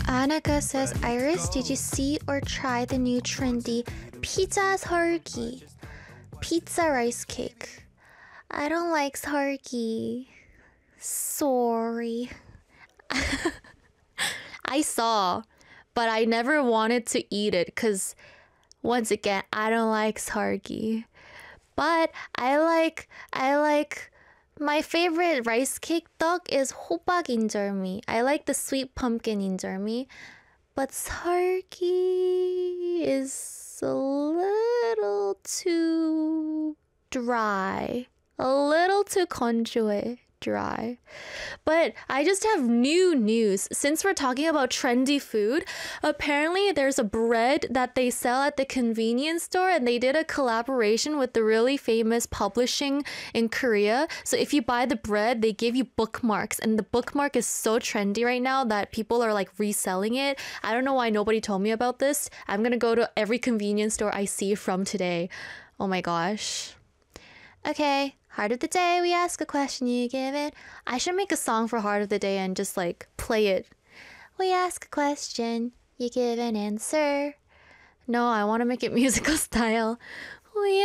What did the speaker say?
Annika says, Iris, did you see or try the new trendy pizza 설기? Pizza rice cake. I don't like 설기. Sorry. I saw, but I never wanted to eat it because, once again, I don't like 설기. But I like my favorite rice cake 떡 is 호박 인절미. I like the sweet pumpkin 인절미. But 설기 is a little too dry. A little too 건조해. Dry. But I just have new news. Since we're talking about trendy food, apparently there's a bread that they sell at the convenience store and they did a collaboration with the really famous publishing in Korea. So if you buy the bread, they give you bookmarks, and the bookmark is so trendy right now that people are like reselling it. I don't know why nobody told me about this. I'm gonna go to every convenience store I see from today. Oh my gosh. Okay, Heart of the Day, we ask a question, you give it. I should make a song for Heart of the Day and just like play it. We ask a question, you give an answer. No, I want to make it musical style. We